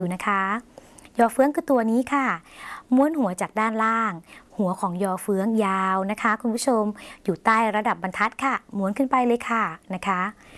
ดูนะคะยอเฟื้องคือตัวนี้ค่ะม้วนหัวจากด้านล่างหัวของยอเฟื้องยาวนะคะคุณผู้ชมอยู่ใต้ระดับบรรทัดค่ะม้วนขึ้นไปเลยค่ะนะคะ